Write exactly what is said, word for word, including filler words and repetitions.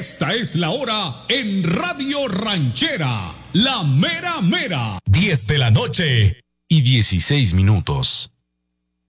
Esta es la hora en Radio Ranchera, la mera mera. diez de la noche y dieciséis minutos.